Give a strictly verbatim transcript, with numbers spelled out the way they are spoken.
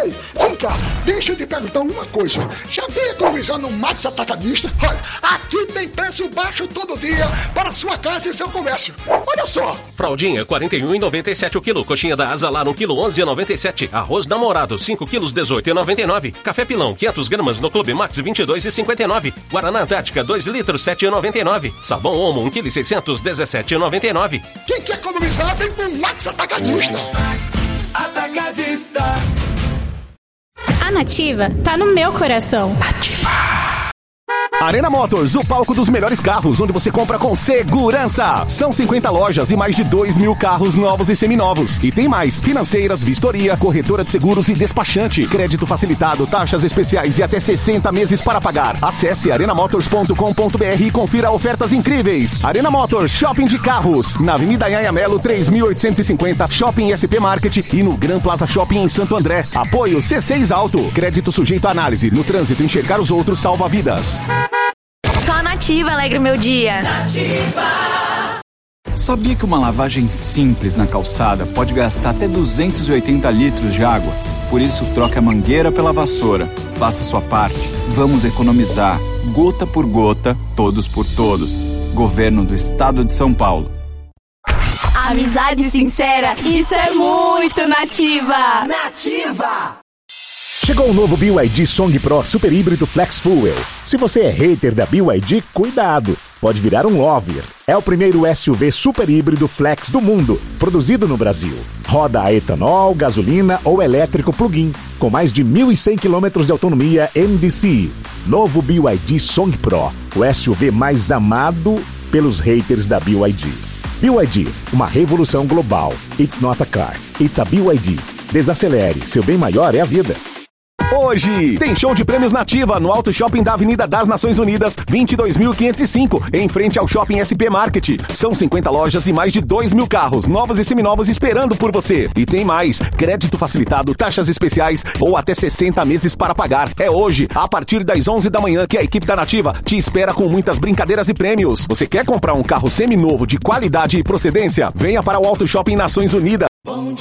Ei, vem cá, deixa eu te perguntar uma coisa. Já veio economizar no Max Atacadista? Olha, aqui tem preço baixo todo dia para sua casa e seu comércio. Olha só. Fraldinha, quarenta e um reais e noventa e sete centavos o quilo. Coxinha da Asa Lar, um quilo, onze reais e noventa e sete centavos. Arroz Namorado, cinco quilos, dezoito reais e noventa e nove centavos. Café Pilão, quinhentas gramas no Clube Max, vinte e dois reais e cinquenta e nove centavos. Guaraná Antártica, dois litros, sete reais e noventa e nove centavos. Sabão Omo, um quilo e seiscentos, dezessete reais e noventa e nove centavos. Quem quer economizar, vem pro Max Atacadista. Max Atacadista. A Nativa tá no meu coração. Nativa. Arena Motors, o palco dos melhores carros, onde você compra com segurança. São cinquenta lojas e mais de dois mil carros novos e seminovos. E tem mais: financeiras, vistoria, corretora de seguros e despachante. Crédito facilitado, taxas especiais e até sessenta meses para pagar. Acesse arena motors ponto com ponto b r e confira ofertas incríveis. Arena Motors, shopping de carros, na Avenida Anhanha-Melo, três mil oitocentos e cinquenta, Shopping S P Market e no Gran Plaza Shopping em Santo André. Apoio C seis Auto. Crédito sujeito à análise. No trânsito, enxergar os outros salva vidas. Só a Nativa alegra o meu dia. Nativa. Sabia que uma lavagem simples na calçada pode gastar até duzentos e oitenta litros de água? Por isso, troque a mangueira pela vassoura. Faça sua parte. Vamos economizar. Gota por gota, todos por todos. Governo do Estado de São Paulo. Amizade sincera, isso é muito Nativa. Nativa. Chegou o novo B Y D Song Pro Super Híbrido Flex Fuel. Se você é hater da B Y D, cuidado, pode virar um lover. É o primeiro S U V super híbrido flex do mundo, produzido no Brasil. Roda a etanol, gasolina ou elétrico plug-in, com mais de mil e cem quilômetros de autonomia M D C. Novo B Y D Song Pro, o S U V mais amado pelos haters da B Y D. B Y D, uma revolução global. It's not a car, it's a B Y D. Desacelere, seu bem maior é a vida. Hoje tem show de prêmios Nativa no Auto Shopping da Avenida das Nações Unidas, vinte e dois mil quinhentos e cinco, em frente ao Shopping S P Market. São cinquenta lojas e mais de dois mil carros, novos e seminovos esperando por você. E tem mais: crédito facilitado, taxas especiais ou até sessenta meses para pagar. É hoje, a partir das onze da manhã, que a equipe da Nativa te espera com muitas brincadeiras e prêmios. Você quer comprar um carro seminovo de qualidade e procedência? Venha para o Auto Shopping Nações Unidas.